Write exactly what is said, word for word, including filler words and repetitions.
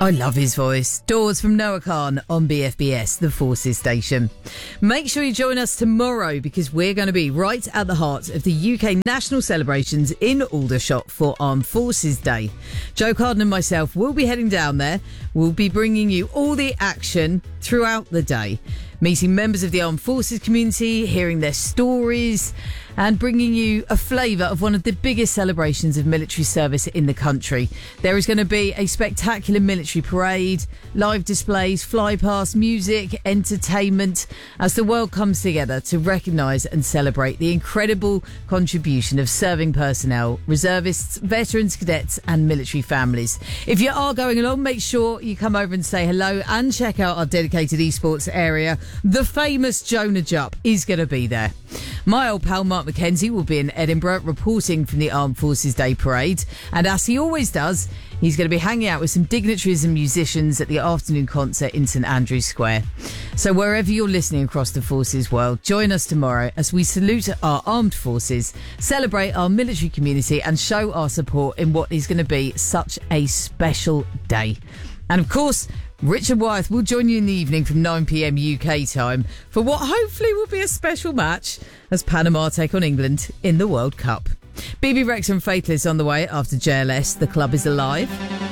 I love his voice. Doors from Noah Khan on B F B S, the Forces station. Make sure you join us tomorrow because we're going to be right at the heart of the U K national celebrations in Aldershot for Armed Forces Day. Joe Carden and myself will be heading down there. We'll be bringing you all the action throughout the day, meeting members of the Armed Forces community, hearing their stories, and bringing you a flavour of one of the biggest celebrations of military service in the country. There is going to be a spectacular military parade, live displays, fly past, music, entertainment, as the world comes together to recognise and celebrate the incredible contribution of serving personnel, reservists, veterans, cadets and military families. If you are going along, make sure you come over and say hello and check out our dedicated esports area. The famous Jonah Jupp is going to be there. My old pal Mark McKenzie will be in Edinburgh reporting from the Armed Forces Day Parade, and as he always does, he's going to be hanging out with some dignitaries and musicians at the afternoon concert in St Andrew's Square. So wherever you're listening across the Forces world, join us tomorrow as we salute our armed forces, celebrate our military community and show our support in what is going to be such a special day. And of course, Richard Wyeth will join you in the evening from nine p.m. U K time for what hopefully will be a special match as Panama take on England in the World Cup. B B Rex and Faithless on the way after J L S. The club is alive.